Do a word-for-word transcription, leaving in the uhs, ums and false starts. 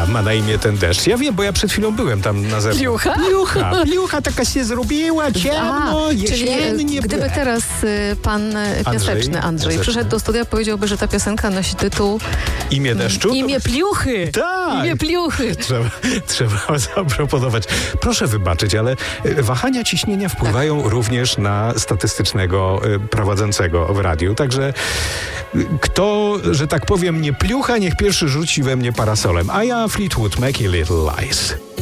Pliucha ma na imię ten deszcz. Ja wiem, bo ja przed chwilą byłem tam na zewnątrz. Pliucha? Pliucha. Pliucha taka się zrobiła, ciemno, A, czyli jesiennie. gdyby teraz y, pan y, piaseczny Andrzej Piaseczny. przyszedł do studia, powiedziałby, że ta piosenka nosi tytuł Imię deszczu? Imię Pliuchy. Tak. Imię Pliuchy. Trzeba, trzeba zaproponować. Proszę wybaczyć, ale y, wahania ciśnienia wpływają tak. również na statystycznego y, prowadzącego w radiu. Także y, kto, że tak powiem, nie pliucha, niech pierwszy rzuci we mnie parasolem. A ja Fleetwood Mac i Little Lies.